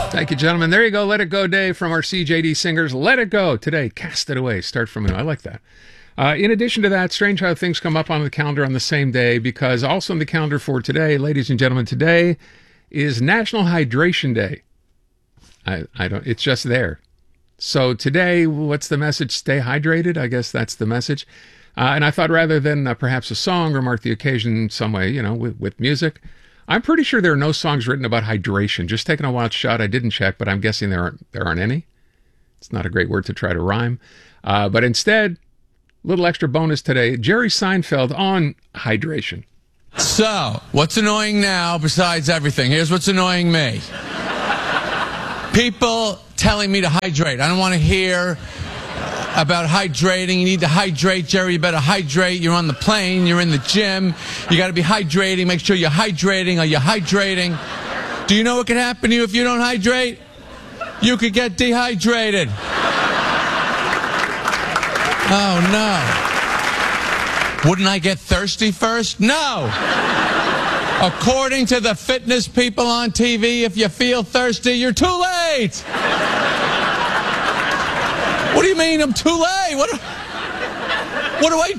Thank you, gentlemen. There you go. Let It Go, Dave, from our CJD Singers. Let It Go today. Cast it away. Start from new. I like that. In addition to that, strange how things come up on the calendar on the same day, because also on the calendar for today, ladies and gentlemen, today is National Hydration Day. I don't. It's just there. So today, what's the message? Stay hydrated. I guess that's the message. And I thought rather than perhaps a song or mark the occasion some way, with music, I'm pretty sure there are no songs written about hydration. Just taking a wild shot. I didn't check, but I'm guessing there aren't any. It's not a great word to try to rhyme. But instead, little extra bonus today, Jerry Seinfeld on hydration. So, what's annoying now besides everything? Here's what's annoying me. People telling me to hydrate. I don't want to hear about hydrating. You need to hydrate, Jerry. You better hydrate. You're on the plane. You're in the gym. You got to be hydrating. Make sure you're hydrating. Are you hydrating? Do you know what could happen to you if you don't hydrate? You could get dehydrated. Oh, no. Wouldn't I get thirsty first? No. According to the fitness people on TV, if you feel thirsty, you're too late. What do you mean I'm too late? What do I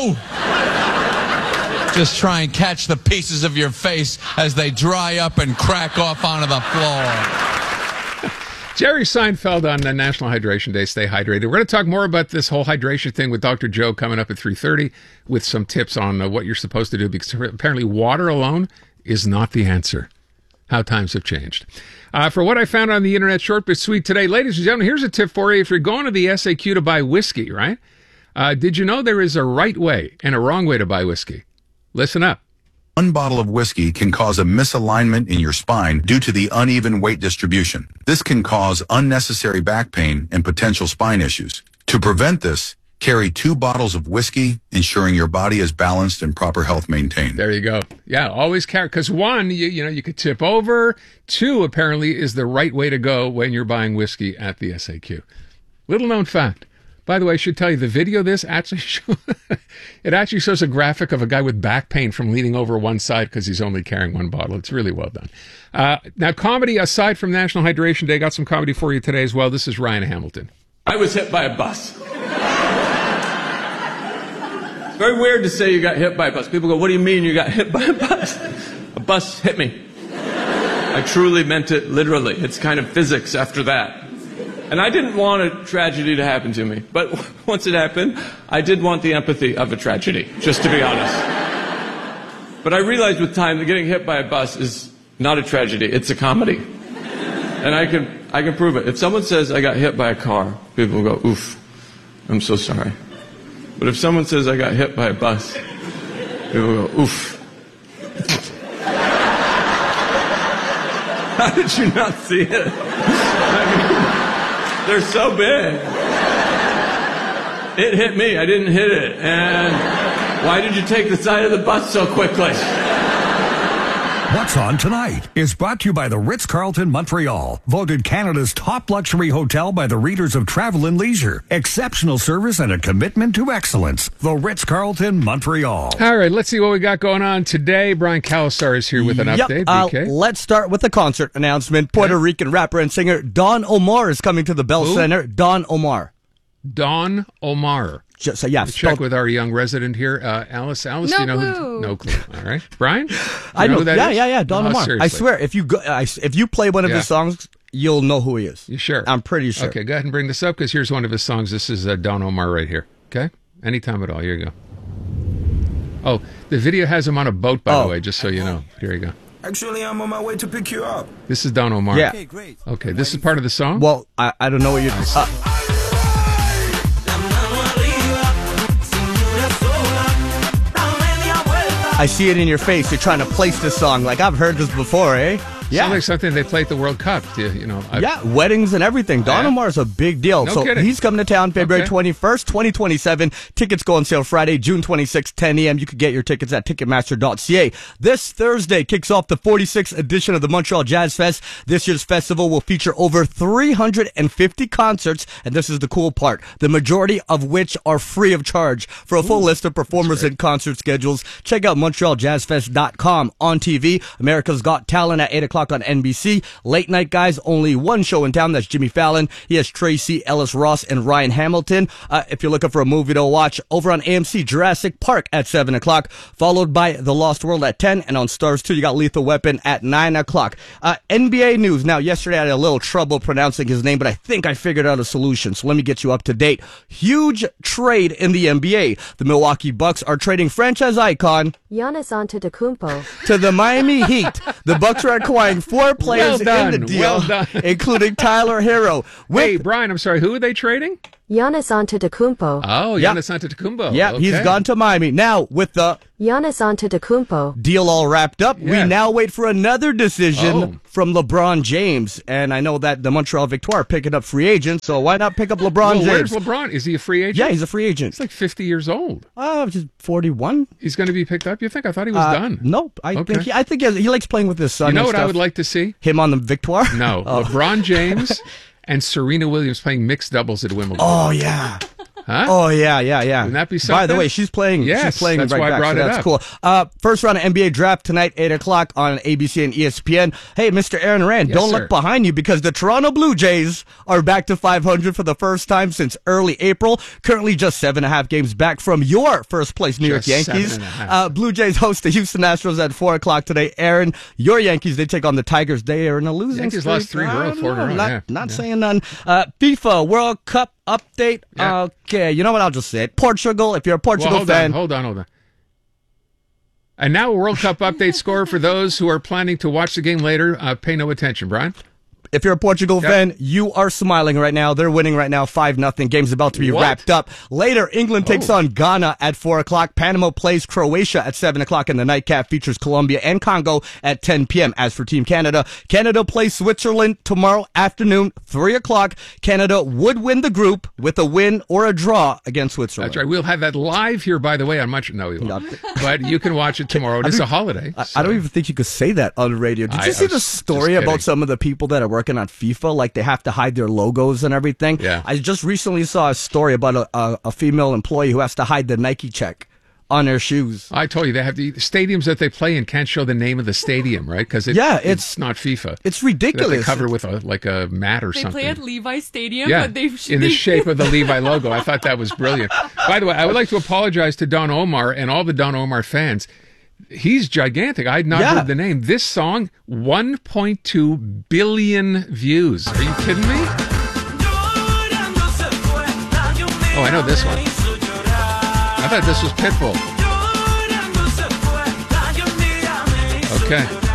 do? Just try and catch the pieces of your face as they dry up and crack off onto the floor. Jerry Seinfeld on National Hydration Day. Stay hydrated. We're going to talk more about this whole hydration thing with Dr. Joe coming up at 3:30 with some tips on what you're supposed to do, because apparently water alone is not the answer. How times have changed. For what I found on the internet, short but sweet today, ladies and gentlemen, here's a tip for you. If you're going to the SAQ to buy whiskey, right? Did you know there is a right way and a wrong way to buy whiskey? Listen up. One bottle of whiskey can cause a misalignment in your spine due to the uneven weight distribution. This can cause unnecessary back pain and potential spine issues. To prevent this, carry 2 bottles of whiskey, ensuring your body is balanced and proper health maintained. There you go. Yeah, always carry, because 1, you could tip over. 2, apparently, is the right way to go when you're buying whiskey at the SAQ. Little known fact. By the way, I should tell you, the video of this actually shows a graphic of a guy with back pain from leaning over one side because he's only carrying 1 bottle. It's really well done. Now, comedy, aside from National Hydration Day, got some comedy for you today as well. This is Ryan Hamilton. I was hit by a bus. It's very weird to say you got hit by a bus. People go, what do you mean you got hit by a bus? A bus hit me. I truly meant it literally. It's kind of physics after that. And I didn't want a tragedy to happen to me. But once it happened, I did want the empathy of a tragedy, just to be honest. But I realized with time that getting hit by a bus is not a tragedy, it's a comedy. And I can prove it. If someone says I got hit by a car, people will go, oof, I'm so sorry. But if someone says I got hit by a bus, people will go, oof. How did you not see it? I mean, they're so big. It hit me. I didn't hit it. And why did you take the side of the bus so quickly? What's On Tonight is brought to you by the Ritz-Carlton Montreal, voted Canada's top luxury hotel by the readers of Travel and Leisure. Exceptional service and a commitment to excellence. The Ritz-Carlton Montreal. All right, let's see what we got going on today. Brian Calasar is here with an update. BK. Let's start with the concert announcement. Puerto Rican rapper and singer Don Omar is coming to the Bell Center. Don Omar. Don Omar. So, yeah, check with our young resident here, Alice. Alice, no do you know clue. No clue. All right, Brian. I know. Who that is? Yeah. Don Omar. Seriously. I swear, if you play one of his songs, you'll know who he is. You sure? I'm pretty sure. Okay, go ahead and bring this up, because here's one of his songs. This is Don Omar right here. Okay, anytime at all. Here you go. Oh, the video has him on a boat, by the way, just so you know. Here you go. Actually, I'm on my way to pick you up. This is Don Omar. Yeah. Okay, great. Okay, this is part of the song. Well, I don't know what you're. I see it in your face. You're trying to place this song. Like, I've heard this before, eh? Yeah. Sounds like something they play at the World Cup. Yeah, weddings and everything. Don Omar is a big deal. No so kidding. He's coming to town February 21st, 2027. Tickets go on sale Friday, June 26th, 10 a.m. You can get your tickets at Ticketmaster.ca. This Thursday kicks off the 46th edition of the Montreal Jazz Fest. This year's festival will feature over 350 concerts, and this is the cool part, the majority of which are free of charge. For a full list of performers and concert schedules, check out MontrealJazzFest.com. On TV, America's Got Talent at 8 o'clock o'clock on NBC. Late night, guys, only one show in town. That's Jimmy Fallon. He has Tracy Ellis Ross and Ryan Hamilton. If you're looking for a movie to watch, over on AMC, Jurassic Park at 7 o'clock, followed by The Lost World at 10. And on Stars 2, you got Lethal Weapon at 9 o'clock. NBA news. Now, yesterday I had a little trouble pronouncing his name, but I think I figured out a solution. So let me get you up to date. Huge trade in the NBA. The Milwaukee Bucks are trading franchise icon Giannis Antetokounmpo to the Miami Heat. The Bucks are acquiring 4 players in the deal, including Tyler Hero. Hey, Brian, I'm sorry. Who are they trading? Giannis Antetokounmpo. Oh, Giannis Antetokounmpo. Yeah, okay. He's gone to Miami. Now, with the Giannis Antetokounmpo deal all wrapped up, we now wait for another decision from LeBron James. And I know that the Montreal Victoire are picking up free agents, so why not pick up LeBron James? Where's LeBron? Is he a free agent? Yeah, he's a free agent. He's like 50 years old. Just 41. He's going to be picked up, you think? I thought he was done. Nope. I think he likes playing with his son. You know what I would like to see? Him on the Victoire? No. LeBron James and Serena Williams playing mixed doubles at Wimbledon. Oh, yeah. Huh? Oh, yeah. Wouldn't that be something? By the way, she's playing. Yes, she's playing that's right why back. I brought So it that's up. Cool. First round of NBA draft tonight, 8 o'clock on ABC and ESPN. Hey, Mr. Aaron Rand, Yes, don't sir. look behind you because the Toronto Blue Jays are back to 500 for the first time since early April. Currently just 7.5 games back from your first place New York Just Yankees. 7.5. Blue Jays host the Houston Astros at 4 o'clock today. Aaron, your Yankees, they take on the Tigers. They are in a losing Yankees streak. lost 3 in a row, 4 in a row. Not saying none. FIFA World Cup update. Yeah. Okay, you know what? I'll just say it. Portugal, if you're a Portugal fan. Hold on. And now a World Cup update score for those who are planning to watch the game later. Pay no attention, Brian. If you're a Portugal fan, you are smiling right now. They're winning right now, 5-0. Game's about to be wrapped up. Later, England takes on Ghana at 4 o'clock. Panama plays Croatia at 7 o'clock, and the nightcap features Colombia and Congo at 10 p.m. As for Team Canada, Canada plays Switzerland tomorrow afternoon, 3 o'clock. Canada would win the group with a win or a draw against Switzerland. That's right. We'll have that live here, by the way, on much. No, we won't. But you can watch it tomorrow. It's a holiday. I don't even think you could say that on radio. Did you see the story about some of the people that are working on FIFA? Like they have to hide their logos and everything. Yeah. I just recently saw a story about a female employee who has to hide the Nike check on her shoes. I told you, they have the stadiums that they play in can't show the name of the stadium, right? Because it's not FIFA. It's ridiculous. They cover with a mat or something. They play at Levi Stadium, yeah, but they in the shape of the Levi logo. I thought that was brilliant. By the way, I would like to apologize to Don Omar and all the Don Omar fans. He's gigantic. I had not heard the name. This song, 1.2 billion views. Are you kidding me? Oh, I know this one. I thought this was Pitbull. Okay.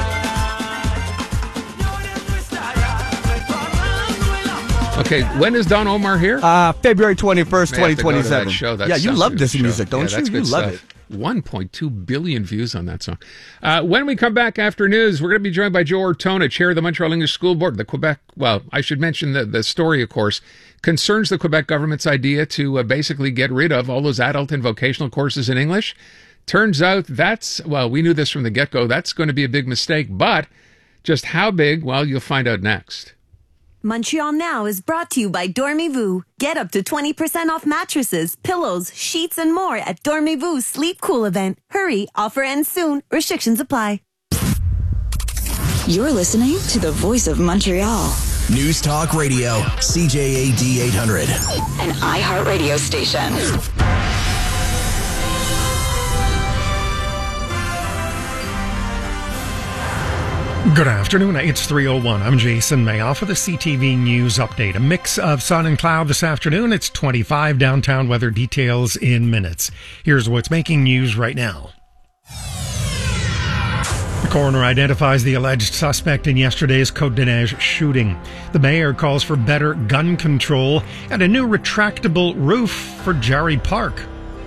Okay, when is Don Omar here? February 21st, 2027. Show. Yeah, you love this music, don't you? You love it. 1.2 billion views on that song. When we come back after news, we're going to be joined by Joe Ortona, chair of the Montreal English School Board. The Quebec, well, I should mention the story, of course, concerns the Quebec government's idea to basically get rid of all those adult and vocational courses in English. Turns out we knew this from the get-go, that's going to be a big mistake, but just how big, well, you'll find out next. Montreal Now is brought to you by Dormez-vous. Get up to 20% off mattresses, pillows, sheets, and more at Dormez-vous Sleep Cool event. Hurry, offer ends soon. Restrictions apply. You're listening to the voice of Montreal. News Talk Radio, CJAD 800. An iHeartRadio station. Good afternoon. It's 3:01. I'm Jason Mayoff for the CTV News Update. A mix of sun and cloud this afternoon. It's 25 downtown weather details in minutes. Here's what's making news right now. The coroner identifies the alleged suspect in yesterday's Côte-des-Neiges shooting. The mayor calls for better gun control and a new retractable roof for Jarry Park.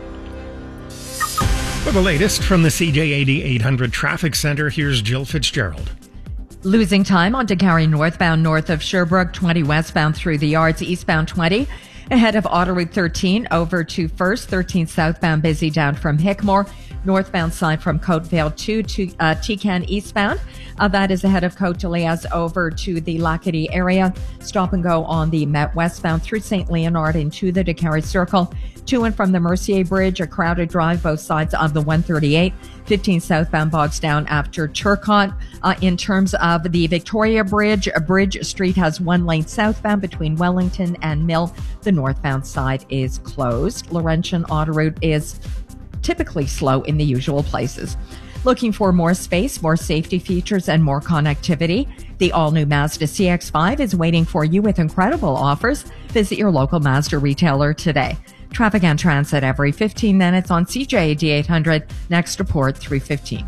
For the latest from the CJAD 800 Traffic Center, here's Jill Fitzgerald. Losing time on Décarie northbound north of Sherbrooke, 20 westbound through the yards, eastbound 20. Ahead of Autoroute 13 over to First, 13 southbound busy down from Hickmore. northbound side from Côte-Vale to Tican eastbound. That is ahead of Côte-de-Liesse over to the Lacadie area. Stop and go on the Met westbound through St. Leonard into the Décarie Circle. To and from the Mercier Bridge, a crowded drive both sides of the 138. 15 southbound bogs down after Turcotte. In terms of the Victoria Bridge, Bridge Street has one lane southbound between Wellington and Mill. The northbound side is closed. Laurentian Autoroute is typically slow in the usual places. Looking for more space, more safety features, and more connectivity? The all-new Mazda CX-5 is waiting for you with incredible offers. Visit your local Mazda retailer today. Traffic and transit every 15 minutes on CJAD 800. Next report, 3:15.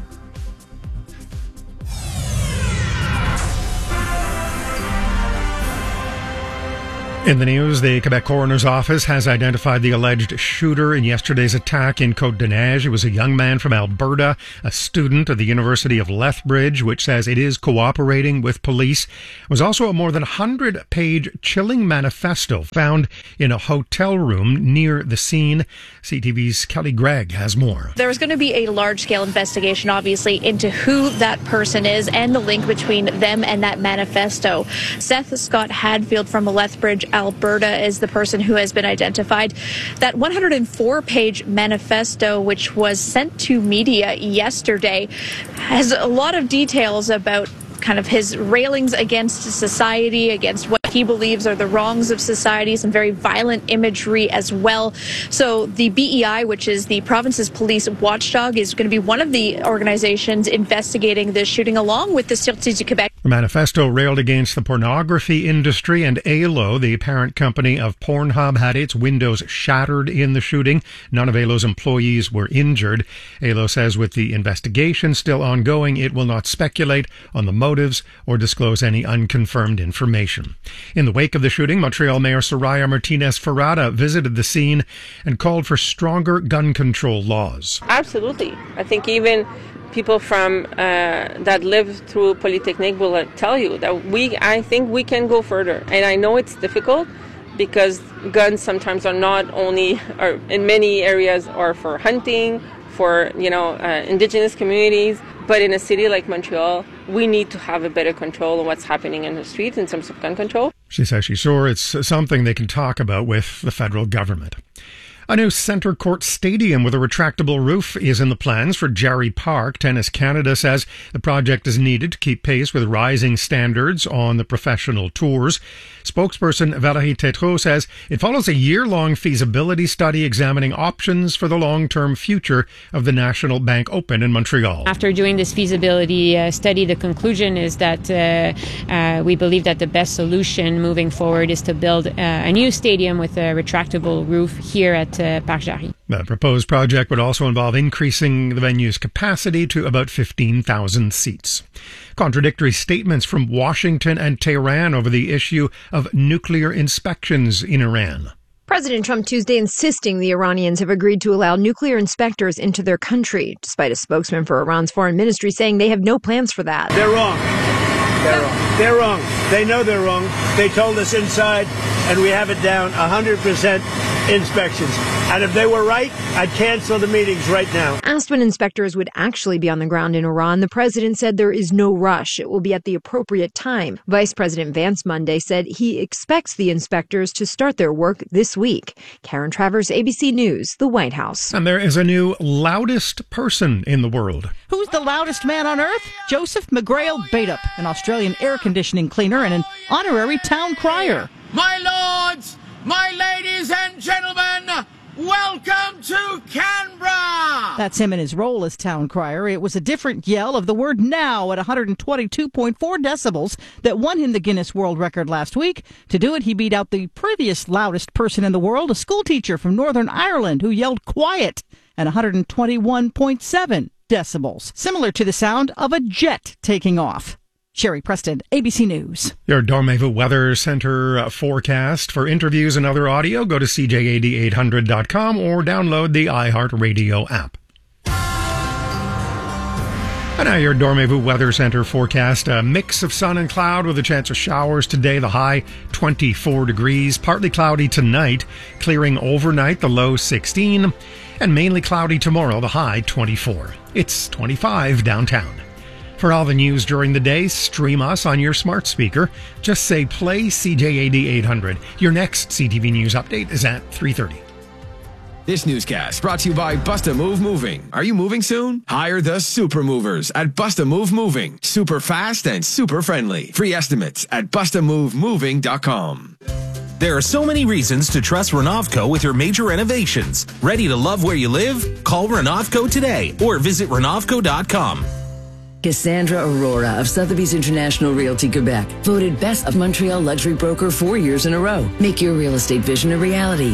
In the news, the Quebec Coroner's Office has identified the alleged shooter in yesterday's attack in Côte-des-Neiges. It was a young man from Alberta, a student at the University of Lethbridge, which says it is cooperating with police. It was also a more than 100-page chilling manifesto found in a hotel room near the scene. CTV's Kelly Gregg has more. There's going to be a large-scale investigation, obviously, into who that person is and the link between them and that manifesto. Seth Scott Hadfield from Lethbridge, Alberta, is the person who has been identified. That 104-page manifesto, which was sent to media yesterday, has a lot of details about kind of his railings against society, against what he believes are the wrongs of society, some very violent imagery as well. So the BEI, which is the province's police watchdog, is going to be one of the organizations investigating this shooting, along with the Sûreté du Québec. The manifesto railed against the pornography industry, and ALO, the parent company of Pornhub, had its windows shattered in the shooting. None of ALO's employees were injured. ALO says with the investigation still ongoing, it will not speculate on the motives or disclose any unconfirmed information. In the wake of the shooting, Montreal Mayor Soraya Martinez-Ferrada visited the scene and called for stronger gun control laws. Absolutely. I think even people from that live through Polytechnique will tell you that I think we can go further. And I know it's difficult because guns sometimes are not only, or in many areas, are for hunting, for indigenous communities. But in a city like Montreal, we need to have a better control on what's happening in the streets in terms of gun control. She says she's sure it's something they can talk about with the federal government. A new centre court stadium with a retractable roof is in the plans for Jarry Park. Tennis Canada says the project is needed to keep pace with rising standards on the professional tours. Spokesperson Valérie Tétrault says it follows a year-long feasibility study examining options for the long-term future of the National Bank Open in Montreal. After doing this feasibility study, the conclusion is that we believe that the best solution moving forward is to build a new stadium with a retractable roof here at Parc Jarry. The proposed project would also involve increasing the venue's capacity to about 15,000 seats. Contradictory statements from Washington and Tehran over the issue of nuclear inspections in Iran. President Trump Tuesday insisting the Iranians have agreed to allow nuclear inspectors into their country, despite a spokesman for Iran's foreign ministry saying they have no plans for that. They're wrong. They're wrong. They're wrong. They know they're wrong. They told us inside, and we have it down 100% inspections. And if they were right, I'd cancel the meetings right now. Asked when inspectors would actually be on the ground in Iran, the president said there is no rush. It will be at the appropriate time. Vice President Vance Monday said he expects the inspectors to start their work this week. Karen Travers, ABC News, the White House. And there is a new loudest person in the world. Who's the loudest man on earth? Joseph McGrail Baitup, an Australian air conditioning cleaner and an honorary town crier. My lords, my ladies and gentlemen, welcome to Canberra! That's him in his role as town crier. It was a different yell of the word now at 122.4 decibels that won him the Guinness World Record last week. To do it, he beat out the previous loudest person in the world, a schoolteacher from Northern Ireland who yelled quiet at 121.7 decibels, similar to the sound of a jet taking off. Sherry Preston, ABC News. Your Dormevu Weather Center forecast. For interviews and other audio, go to cjad800.com or download the iHeartRadio app. And now your Dormez-vous Weather Center forecast. A mix of sun and cloud with a chance of showers today. The high 24 degrees. Partly cloudy tonight. Clearing overnight. The low 16. And mainly cloudy tomorrow. The high 24. It's 25 downtown. For all the news during the day, stream us on your smart speaker. Just say play CJAD 800. Your next CTV News update is at 3:30. This newscast brought to you by Busta Move Moving. Are you moving soon? Hire the super movers at Busta Move Moving. Super fast and super friendly. Free estimates at bustamovemoving.com. There are so many reasons to trust Renovco with your major renovations. Ready to love where you live? Call Renovco today or visit Renovco.com. Cassandra Aurora of Sotheby's International Realty Quebec, voted Best of Montreal Luxury Broker 4 years in a row. Make your real estate vision a reality.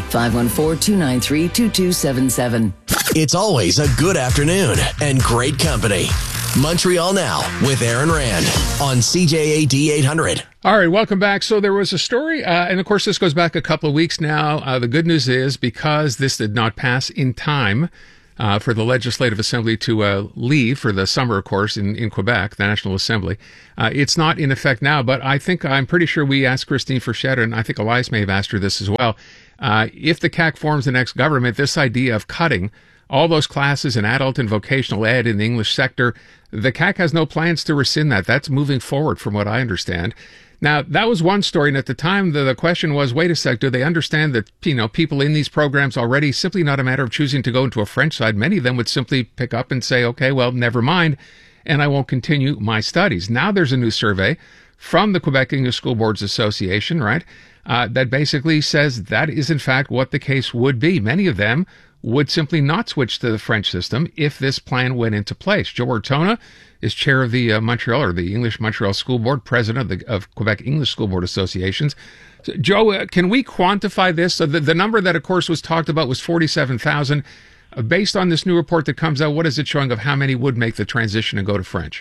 514-293-2277. It's always a good afternoon and great company. Montreal Now with Aaron Rand on CJAD 800. All right, welcome back. So there was a story, and of course this goes back a couple of weeks now. The good news is because this did not pass in time for the Legislative Assembly to leave for the summer, of course, in Quebec, the National Assembly. It's not in effect now, but I'm pretty sure we asked Christine Frechette, and I think Elias may have asked her this as well. If the CAQ forms the next government, this idea of cutting all those classes in adult and vocational ed in the English sector, the CAQ has no plans to rescind that. That's moving forward from what I understand. Now, that was one story, and at the time, the question was, wait a sec, do they understand that, people in these programs already, simply not a matter of choosing to go into a French side, many of them would simply pick up and say, okay, well, never mind, and I won't continue my studies. Now there's a new survey from the Quebec English School Boards Association, right, that basically says that is, in fact, what the case would be. Many of them would simply not switch to the French system if this plan went into place. Joe Ortona is chair of the the English Montreal School Board, president of Quebec English School Board Associations. So, Joe, can we quantify this? So the number that, of course, was talked about was 47,000. Based on this new report that comes out, what is it showing of how many would make the transition and go to French?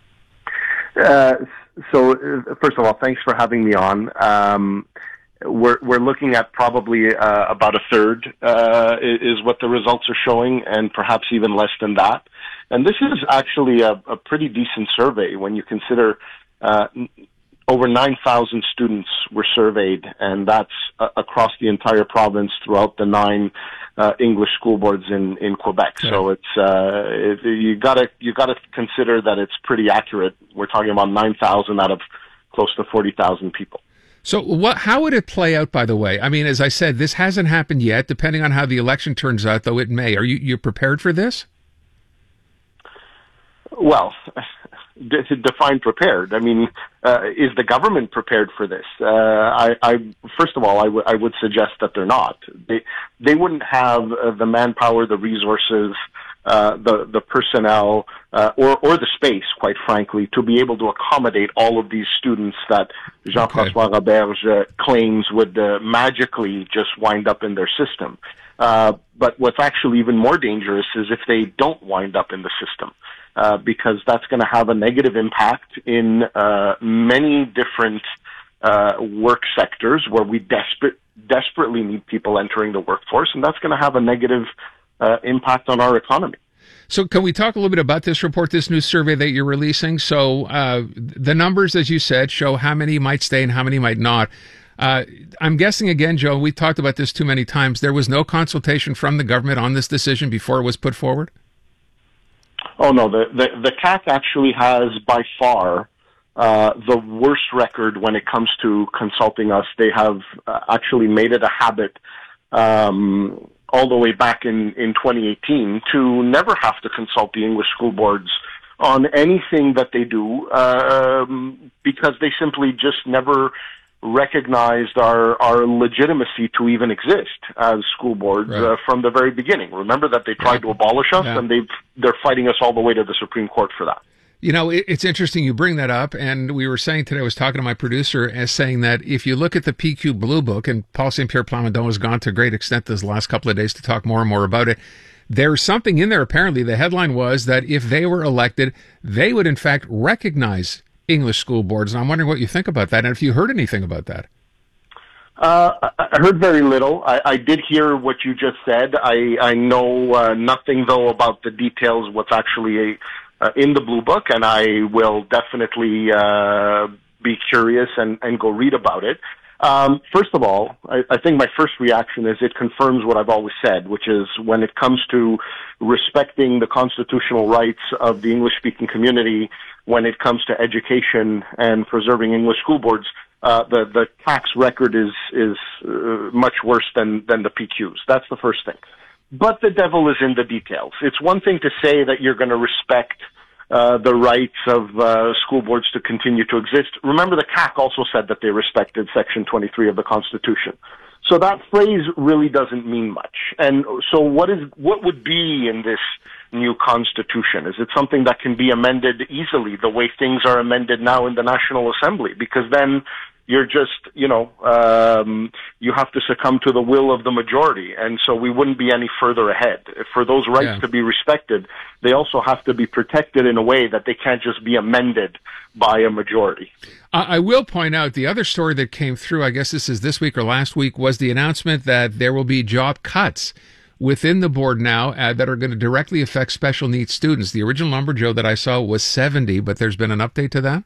So, first of all, thanks for having me on. We're looking at probably about a third is what the results are showing, and perhaps even less than that. And this is actually a pretty decent survey when you consider over 9,000 students were surveyed, and that's across the entire province throughout the 9 English school boards in Quebec. Okay. So you gotta consider that it's pretty accurate. We're talking about 9,000 out of close to 40,000 people. So how would it play out, by the way? I mean, as I said, this hasn't happened yet. Depending on how the election turns out, though, it may. Are you prepared for this? Well, define prepared. I mean, is the government prepared for this? First of all, I would suggest that they're not. They wouldn't have the manpower, the resources, the personnel, or the space, quite frankly, to be able to accommodate all of these students that Jean-François Roberge claims would magically just wind up in their system. But what's actually even more dangerous is if they don't wind up in the system, because that's going to have a negative impact in many different work sectors where we desperately need people entering the workforce, and that's going to have a negative impact on our economy. So can we talk a little bit about this report, this new survey that you're releasing? So the numbers, as you said, show how many might stay and how many might not. I'm guessing, again, Joe, we talked about this too many times, there was no consultation from the government on this decision before it was put forward? Oh, no. The CAQ actually has, by far, the worst record when it comes to consulting us. They have actually made it a habit all the way back in 2018 to never have to consult the English school boards on anything that they do because they simply just never recognized our legitimacy to even exist as school boards from the very beginning. Remember that they tried to abolish us, and they're fighting us all the way to the Supreme Court for that. You know, it's interesting you bring that up, and we were saying today, I was talking to my producer as saying that if you look at the PQ Blue Book, and Paul St. Pierre Plamondon has gone to great extent this last couple of days to talk more and more about it, there's something in there, apparently. The headline was that if they were elected, they would in fact recognize English school boards, and I'm wondering what you think about that, and if you heard anything about that. I heard very little. I did hear what you just said. I know nothing, though, about the details, what's actually in the Blue Book, and I will definitely be curious and go read about it. First of all, I think my first reaction is it confirms what I've always said, which is when it comes to respecting the constitutional rights of the English-speaking community, when it comes to education and preserving English school boards, the tax record is much worse than the PQs. That's the first thing. But the devil is in the details. It's one thing to say that you're going to respect the rights of school boards to continue to exist. Remember, the CAC also said that they respected Section 23 of the Constitution. So that phrase really doesn't mean much. And so what would be in this new Constitution? Is it something that can be amended easily the way things are amended now in the National Assembly? Because then you're just, you have to succumb to the will of the majority. And so we wouldn't be any further ahead. For those rights to be respected, they also have to be protected in a way that they can't just be amended by a majority. I will point out the other story that came through, I guess this is this week or last week, was the announcement that there will be job cuts within the board now that are going to directly affect special needs students. The original number, Joe, that I saw was 70, but there's been an update to that?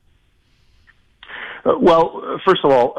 Well, first of all,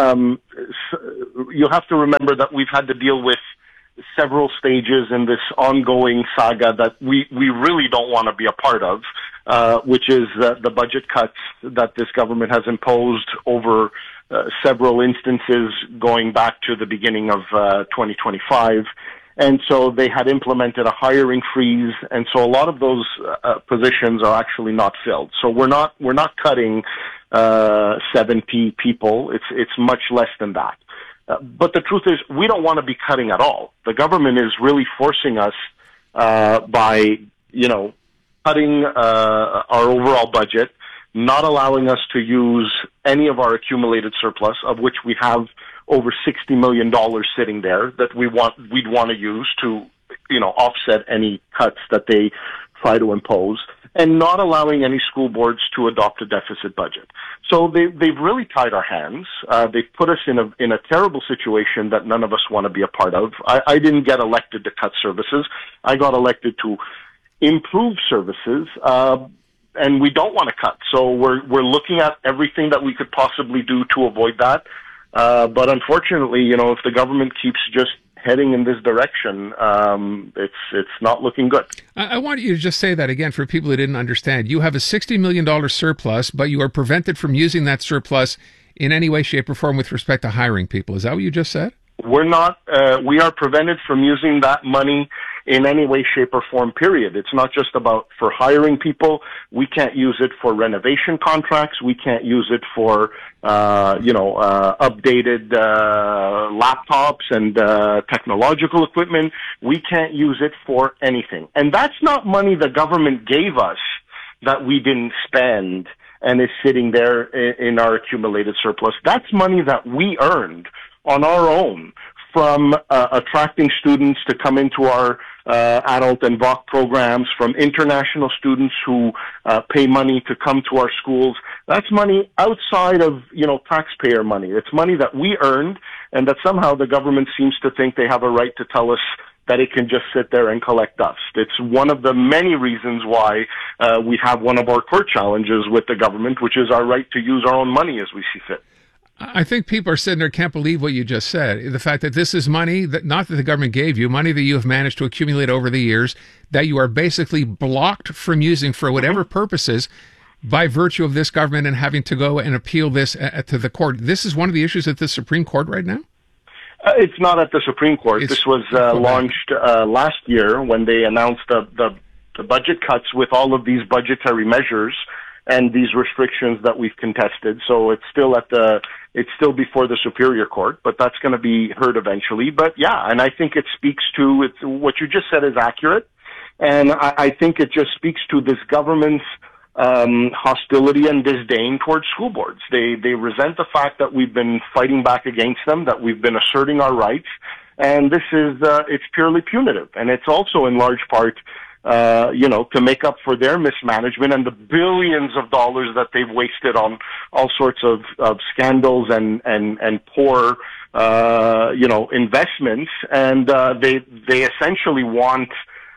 you have to remember that we've had to deal with several stages in this ongoing saga that we really don't want to be a part of, which is the budget cuts that this government has imposed over several instances going back to the beginning of 2025. And so they had implemented a hiring freeze, and so a lot of those positions are actually not filled. So we're not cutting 70 people. It's much less than that. But the truth is, we don't want to be cutting at all. The government is really forcing us by cutting our overall budget, not allowing us to use any of our accumulated surplus, of which we have over $60 million sitting there that we'd want to use to, offset any cuts that they try to impose, and not allowing any school boards to adopt a deficit budget. So they've really tied our hands. They've put us in a terrible situation that none of us want to be a part of. I didn't get elected to cut services. I got elected to improve services, and we don't want to cut. So we're looking at everything that we could possibly do to avoid that. But unfortunately, if the government keeps just heading in this direction, it's not looking good. I want you to just say that again for people who didn't understand. You have a $60 million surplus, but you are prevented from using that surplus in any way, shape, or form with respect to hiring people. Is that what you just said? We're not. We are prevented from using that money in any way, shape, or form, period. It's not just about for hiring people. We can't use it for renovation contracts. We can't use it for, updated laptops and technological equipment. We can't use it for anything. And that's not money the government gave us that we didn't spend and is sitting there in our accumulated surplus. That's money that we earned on our own from attracting students to come into our adult and VOC programs, from international students who pay money to come to our schools. That's money outside of, taxpayer money. It's money that we earned, and that somehow the government seems to think they have a right to tell us that it can just sit there and collect dust. It's one of the many reasons why we have one of our court challenges with the government, which is our right to use our own money as we see fit. I think people are sitting there can't believe what you just said. The fact that this is money that not that the government gave you, money that you have managed to accumulate over the years, that you are basically blocked from using for whatever purposes by virtue of this government and having to go and appeal this to the court. This is one of the issues at the Supreme Court right now? It's not at the Supreme Court. This was launched last year when they announced the budget cuts with all of these budgetary measures and these restrictions that we've contested. So it's still it's still before the Superior Court, but that's going to be heard eventually. But yeah, and I think it speaks to what you just said is accurate, and I think it just speaks to this government's hostility and disdain towards school boards. They resent the fact that we've been fighting back against them, that we've been asserting our rights, and this is it's purely punitive, and it's also in large part to make up for their mismanagement and the billions of dollars that they've wasted on all sorts of scandals and poor, investments. And they essentially want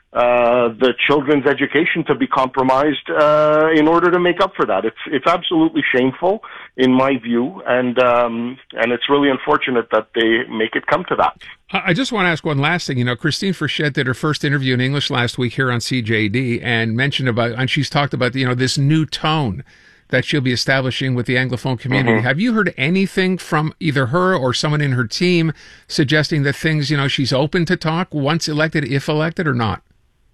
the children's education to be compromised in order to make up for that. It's absolutely shameful, in my view, and it's really unfortunate that they make it come to that. I just want to ask one last thing. Christine Frechette did her first interview in English last week here on CJD and she's talked about, this new tone that she'll be establishing with the Anglophone community. Mm-hmm. Have you heard anything from either her or someone in her team suggesting that things, she's open to talk once elected, if elected, or not?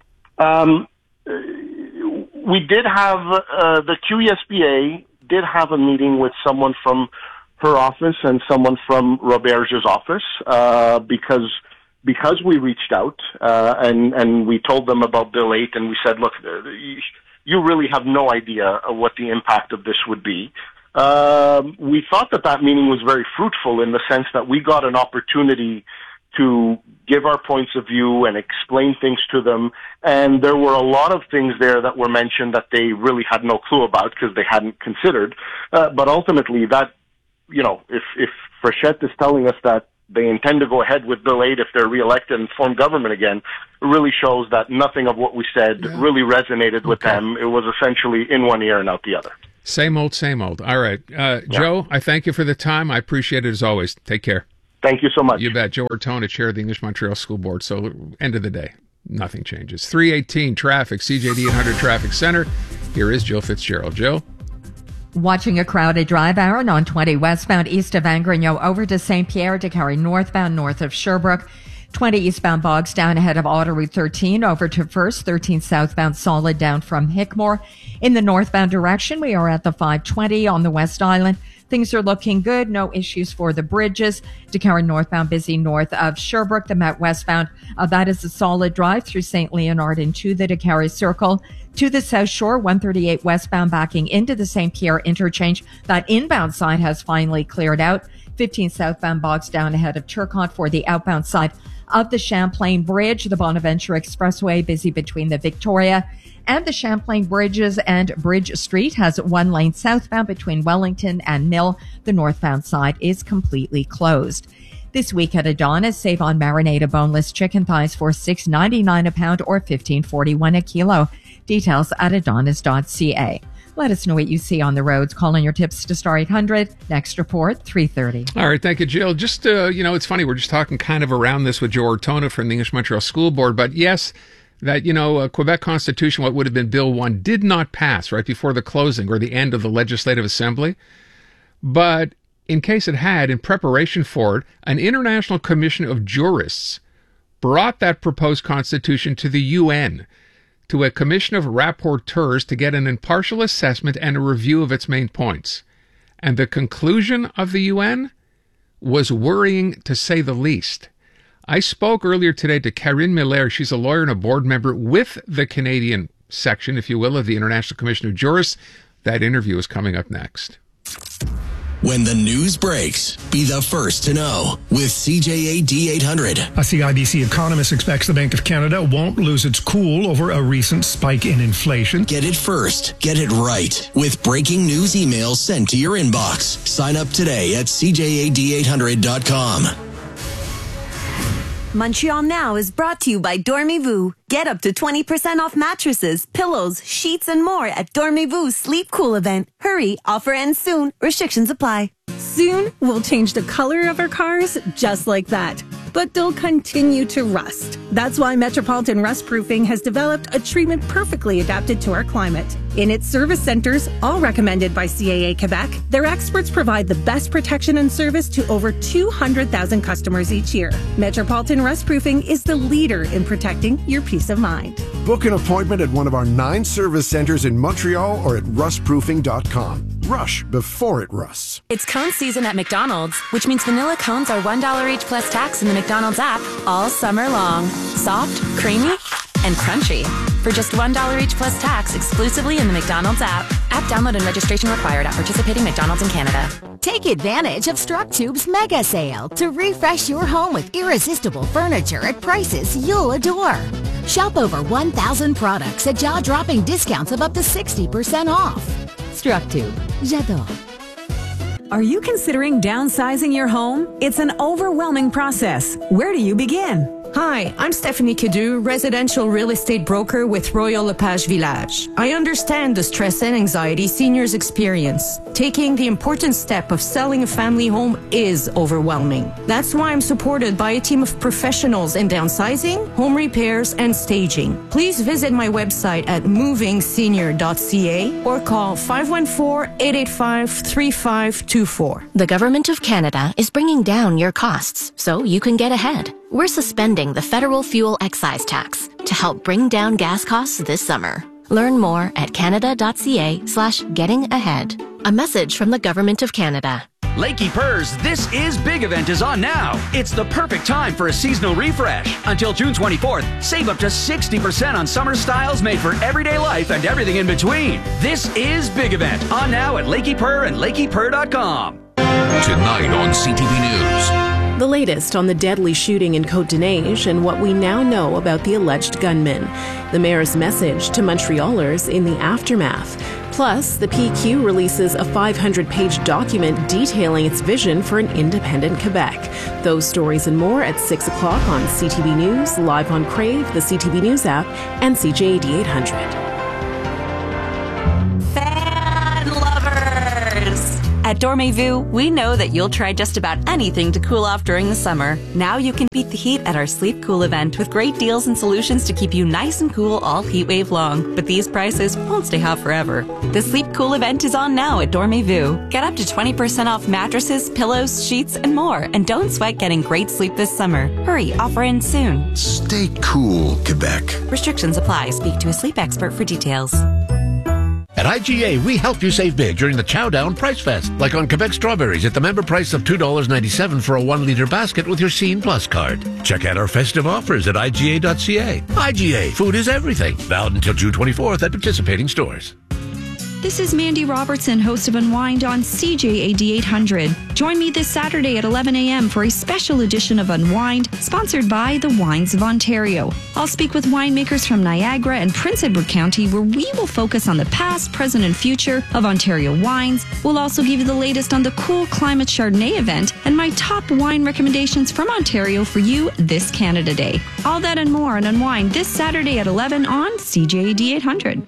We did have, the QESBA did have a meeting with someone from her office and someone from Roberge's office, because we reached out, and we told them about Bill 8, and we said, look, you really have no idea what the impact of this would be. We thought that meeting was very fruitful in the sense that we got an opportunity to give our points of view and explain things to them. And there were a lot of things there that were mentioned that they really had no clue about because they hadn't considered. But ultimately that, if Frechette is telling us that they intend to go ahead with Bill 8 if they're reelected and form government again, it really shows that nothing of what we said really resonated with them. It was essentially in one ear and out the other. Same old, same old. All right. Joe, I thank you for the time. I appreciate it as always. Take care. Thank you so much. You bet. Joe Ortona, chair of the English Montreal School Board. So, end of the day, nothing changes. 318 traffic, CJD 800 Traffic Center. Here is Jill Fitzgerald. Jill? Watching a crowded drive hour on 20 westbound east of Angrigno over to St. Pierre to carry northbound north of Sherbrooke. 20 eastbound bogs down ahead of Autoroute 13 over to First. 13 southbound solid down from Hickmore. In the northbound direction, we are at the 520 on the West Island. Things are looking good. No issues for the bridges. DeCarry northbound busy north of Sherbrooke. The Met westbound, that is a solid drive through St. Leonard into the DeCarry Circle. To the South Shore, 138 westbound backing into the St. Pierre interchange. That inbound side has finally cleared out. 15 southbound bogs down ahead of Turcotte for the outbound side of the Champlain Bridge. The Bonaventure Expressway busy between the Victoria and the Champlain Bridges, and Bridge Street has one lane southbound between Wellington and Mill. The northbound side is completely closed. This week at Adonis, save on marinated boneless chicken thighs for $6.99 a pound or $15.41 a kilo. Details at adonis.ca. Let us know what you see on the roads. Call in your tips to Star 800. Next report, 3:30. All right, thank you, Jill. Just, it's funny, we're just talking kind of around this with Joe Ortona from the English Montreal School Board, but yes, that, Quebec Constitution, what would have been Bill 1, did not pass right before the closing or the end of the Legislative Assembly. But in case it had, in preparation for it, an international commission of jurists brought that proposed constitution to the UN, to a commission of rapporteurs to get an impartial assessment and a review of its main points. And the conclusion of the UN was worrying, to say the least. I spoke earlier today to Karine Miller. She's a lawyer and a board member with the Canadian section, if you will, of the International Commission of Jurists. That interview is coming up next. When the news breaks, be the first to know with CJAD 800. A CIBC economist expects the Bank of Canada won't lose its cool over a recent spike in inflation. Get it first. Get it right. With breaking news emails sent to your inbox. Sign up today at CJAD800.com. Montreal Now is brought to you by Dormez-vous. Get up to 20% off mattresses, pillows, sheets, and more at Dormez-vous Sleep Cool event. Hurry, offer ends soon. Restrictions apply. Soon, we'll change the color of our cars just like that. But they'll continue to rust. That's why Metropolitan Rust Proofing has developed a treatment perfectly adapted to our climate. In its service centers, all recommended by CAA Quebec, their experts provide the best protection and service to over 200,000 customers each year. Metropolitan Rust Proofing is the leader in protecting your peace of mind. Book an appointment at one of our 9 service centers in Montreal or at rustproofing.com. Rush before it rusts. It's cone season at McDonald's, which means vanilla cones are $1 each plus tax in the McDonald's app all summer long. Soft, creamy, and crunchy. For just $1 each plus tax exclusively in the McDonald's app. App download and registration required at participating McDonald's in Canada. Take advantage of Structube's mega sale to refresh your home with irresistible furniture at prices you'll adore. Shop over 1,000 products at jaw-dropping discounts of up to 60% off. Structube. J'adore. Are you considering downsizing your home? It's an overwhelming process. Where do you begin? Hi, I'm Stephanie Cadu, residential real estate broker with Royal Lepage Village. I understand the stress and anxiety seniors experience. Taking the important step of selling a family home is overwhelming. That's why I'm supported by a team of professionals in downsizing, home repairs, and staging. Please visit my website at movingsenior.ca or call 514-885-3524. The Government of Canada is bringing down your costs so you can get ahead. We're suspending the federal fuel excise tax to help bring down gas costs this summer. Learn more at canada.ca/gettingahead. A message from the Government of Canada. Lakey Purr's This Is Big event is on now. It's the perfect time for a seasonal refresh. Until June 24th, save up to 60% on summer styles made for everyday life and everything in between. This Is Big event on now at Lakey Purr and LakeyPurr.com. Tonight on CTV News. The latest on the deadly shooting in Côte-des-Neiges and what we now know about the alleged gunman. The mayor's message to Montrealers in the aftermath. Plus, the PQ releases a 500-page document detailing its vision for an independent Quebec. Those stories and more at 6 o'clock on CTV News, live on Crave, the CTV News app, and CJAD 800. At Dormez-vous, we know that you'll try just about anything to cool off during the summer. Now you can beat the heat at our Sleep Cool event with great deals and solutions to keep you nice and cool all heat wave long. But these prices won't stay hot forever. The Sleep Cool event is on now at Dormez-vous. Get up to 20% off mattresses, pillows, sheets, and more. And don't sweat getting great sleep this summer. Hurry, offer ends soon. Stay cool, Quebec. Restrictions apply. Speak to a sleep expert for details. At IGA, we help you save big during the Chow Down Price Fest, like on Quebec strawberries at the member price of $2.97 for a 1-liter basket with your Scene Plus card. Check out our festive offers at IGA.ca. IGA, food is everything. Valid until June 24th at participating stores. This is Mandy Robertson, host of Unwind on CJAD 800. Join me this Saturday at 11 a.m. for a special edition of Unwind, sponsored by the Wines of Ontario. I'll speak with winemakers from Niagara and Prince Edward County, where we will focus on the past, present, and future of Ontario wines. We'll also give you the latest on the Cool Climate Chardonnay event and my top wine recommendations from Ontario for you this Canada Day. All that and more on Unwind this Saturday at 11 on CJAD 800.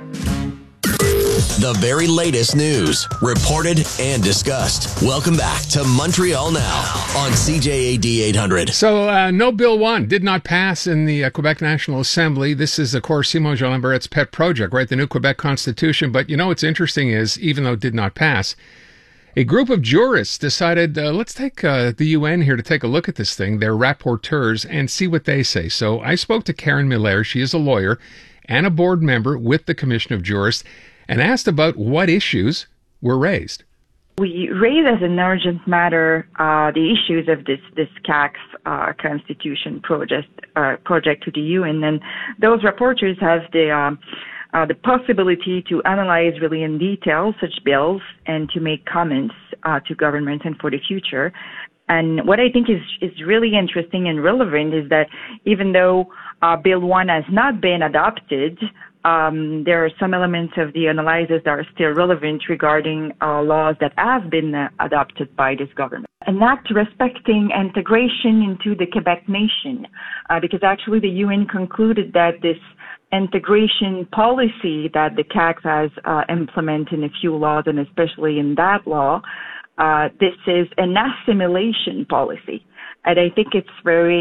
The very latest news, reported and discussed. Welcome back to Montreal Now on CJAD 800. So, no Bill 1 did not pass in the Quebec National Assembly. This is, of course, Simon Jolin Barrett's pet project, right? The new Quebec Constitution. But, you know, what's interesting is, even though it did not pass, a group of jurists decided, let's take the UN here to take a look at this thing, their rapporteurs, and see what they say. So I spoke to Karen Miller. She is a lawyer and a board member with the Commission of Jurists, and asked about what issues were raised. We raise as an urgent matter the issues of this CAQ Constitution project to the UN, and those rapporteurs have the possibility to analyze really in detail such bills and to make comments to governments and for the future. And what I think is really interesting and relevant is that even though Bill 1 has not been adopted, there are some elements of the analysis that are still relevant regarding laws that have been adopted by this government. An act respecting integration into the Quebec nation, because actually the UN concluded that this integration policy that the CAQ has implemented in a few laws, and especially in that law, this is an assimilation policy. And I think it's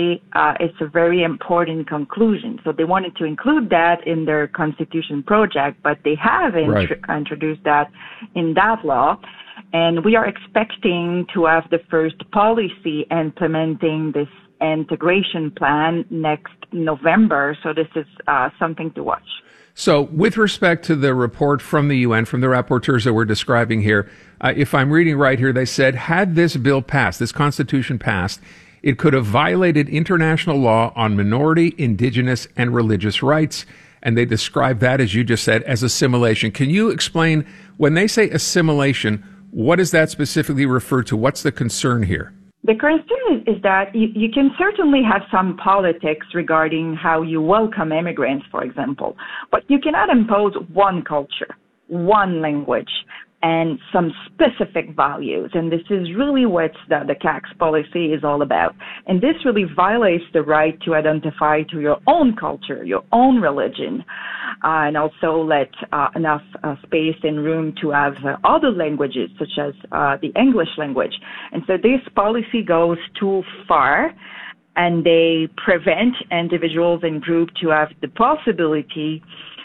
a very important conclusion. So they wanted to include that in their constitution project, but they haven't introduced that in that law. And we are expecting to have the first policy implementing this integration plan next November. So this is something to watch. So with respect to the report from the UN, from the rapporteurs that we're describing here, if I'm reading right here, they said, had this bill passed, this constitution passed, it could have violated international law on minority, indigenous, and religious rights. And they describe that, as you just said, as assimilation. Can you explain, when they say assimilation, what does that specifically refer to? What's the concern here? The concern is that you can certainly have some politics regarding how you welcome immigrants, for example, but you cannot impose one culture, one language, and some specific values. And this is really what the CAQ's policy is all about. And this really violates the right to identify to your own culture, your own religion, and also let enough space and room to have other languages, such as the English language. And so this policy goes too far, and they prevent individuals and groups to have the possibility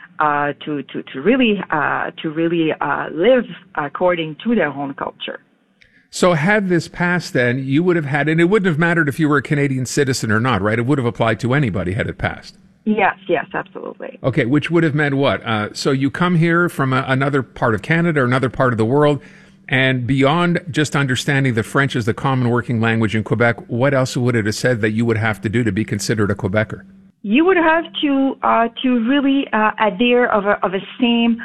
to really live according to their own culture. So had this passed, then you would have had, and it wouldn't have mattered if you were a Canadian citizen or not, right? It would have applied to anybody had it passed. Yes, absolutely. Okay, which would have meant what? So you come here from another part of Canada or another part of the world, and beyond just understanding that French is the common working language in Quebec, what else would it have said that you would have to do to be considered a Quebecer? You would have to really adhere of a same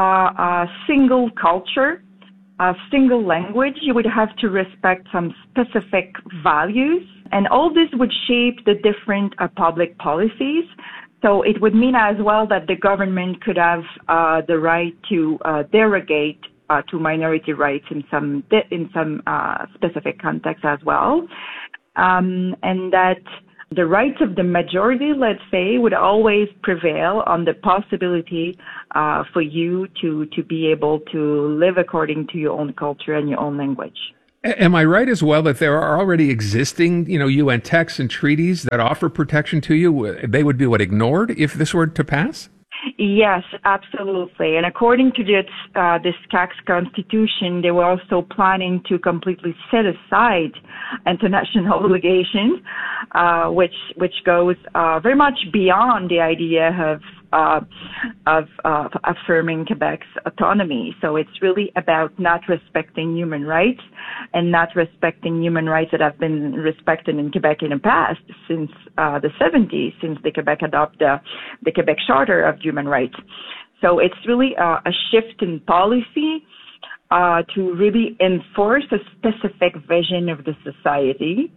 single culture, a single language. You would have to respect some specific values, and all this would shape the different public policies. So it would mean as well that the government could have the right to derogate to minority rights in some specific contexts as well, and that the rights of the majority, let's say, would always prevail on the possibility for you to be able to live according to your own culture and your own language. Am I right as well that there are already existing, UN texts and treaties that offer protection to you? They would be ignored if this were to pass? Yes, absolutely. And according to this CAQ's constitution, they were also planning to completely set aside international obligations, which goes very much beyond the idea of affirming Quebec's autonomy. So it's really about not respecting human rights and not respecting human rights that have been respected in Quebec in the past since the 70s, since the Quebec adopted the Quebec Charter of Human Rights. So it's really a shift in policy to really enforce a specific vision of the society.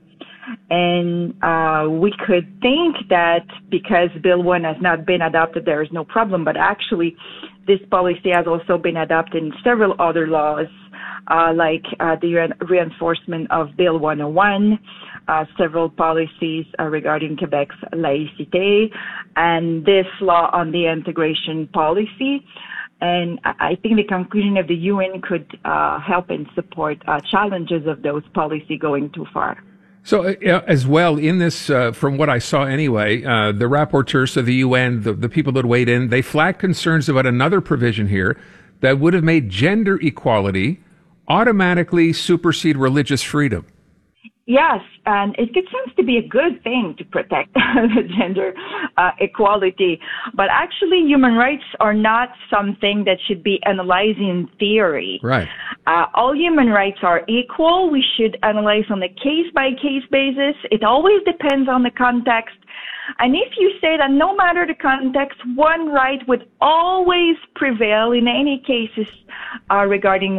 And we could think that because Bill 1 has not been adopted, there is no problem. But actually, this policy has also been adopted in several other laws, like the reinforcement of Bill 101, several policies regarding Quebec's laïcité, and this law on the integration policy. And I think the conclusion of the UN could help and support challenges of those policy going too far. So as well, in this, from what I saw anyway, the rapporteurs of the UN, the people that weighed in, they flagged concerns about another provision here that would have made gender equality automatically supersede religious freedom. Yes, and it seems to be a good thing to protect the gender equality. But actually, human rights are not something that should be analyzed in theory. Right. All human rights are equal. We should analyze on a case-by-case basis. It always depends on the context. And if you say that no matter the context, one right would always prevail in any cases regarding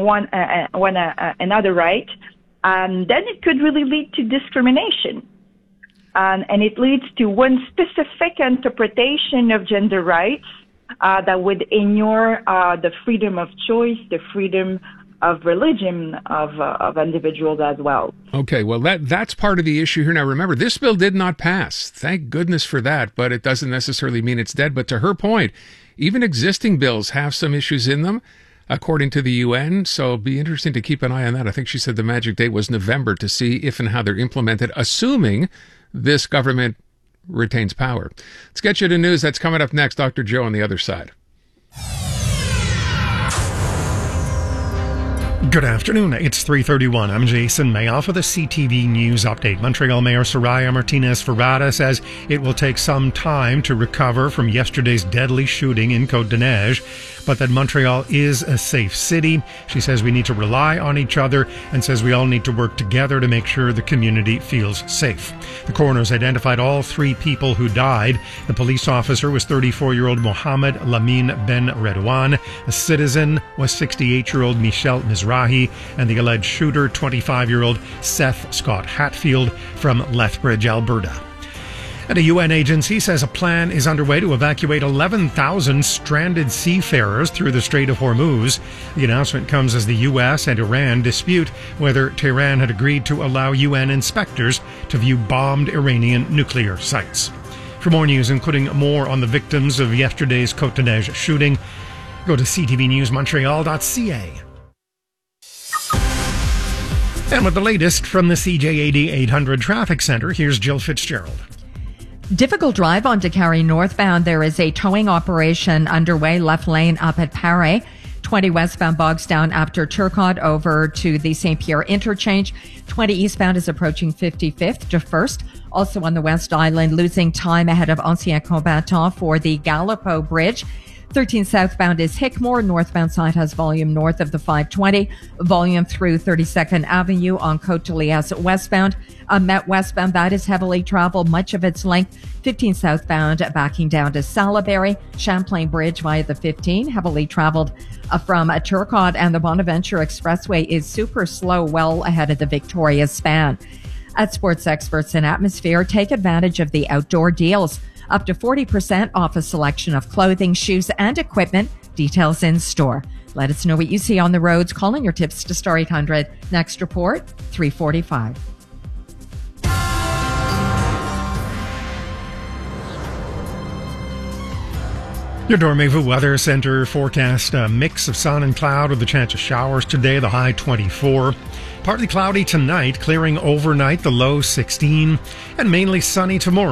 another right, then it could really lead to discrimination. And it leads to one specific interpretation of gender rights that would ignore the freedom of choice, the freedom of religion of individuals as well. Okay, well, that's part of the issue here. Now, remember, this bill did not pass. Thank goodness for that, but it doesn't necessarily mean it's dead. But to her point, even existing bills have some issues in them, according to the UN, so it'll be interesting to keep an eye on that. I think she said the magic date was November to see if and how they're implemented, assuming this government retains power. Let's get you to news. That's coming up next. Dr. Joe on the other side. Good afternoon. It's 3:31. I'm Jason Mayoff with a CTV News update. Montreal Mayor Soraya Martinez-Ferrada says it will take some time to recover from yesterday's deadly shooting in Côte-des-Neiges, but that Montreal is a safe city. She says we need to rely on each other and says we all need to work together to make sure the community feels safe. The coroners identified all three people who died. The police officer was 34-year-old Mohamed Lamine Ben Redouane. A citizen was 68-year-old Michel Mizrahi, and the alleged shooter, 25-year-old Seth Scott Hatfield from Lethbridge, Alberta. And a UN agency says a plan is underway to evacuate 11,000 stranded seafarers through the Strait of Hormuz. The announcement comes as the U.S. and Iran dispute whether Tehran had agreed to allow UN inspectors to view bombed Iranian nuclear sites. For more news, including more on the victims of yesterday's Côte-de-Neige shooting, go to ctvnewsmontreal.ca. And with the latest from the CJAD 800 Traffic Center, here's Jill Fitzgerald. Difficult drive on Décarie northbound. There is a towing operation underway, left lane up at Paray. 20 westbound bogs down after Turcotte over to the St. Pierre interchange. 20 eastbound is approaching 55th to 1st. Also on the West Island, losing time ahead of Ancien Combattant for the Gallipo Bridge. 13 southbound is Hickmore. Northbound side has volume north of the 520. Volume through 32nd Avenue on Côte-de-Liesse westbound. Met westbound, that is heavily traveled, much of its length. 15 southbound backing down to Salaberry. Champlain Bridge via the 15, heavily traveled from Turcotte. And the Bonaventure Expressway is super slow, well ahead of the Victoria span. At Sports Experts and Atmosphere, take advantage of the outdoor deals. Up to 40% off a selection of clothing, shoes, and equipment. Details in store. Let us know what you see on the roads. Calling your tips to Star 800. Next report, 3:45. Your Dormez-vous Weather Center forecast a mix of sun and cloud with a chance of showers today, the high 24. Partly cloudy tonight, clearing overnight, the low 16, and mainly sunny tomorrow.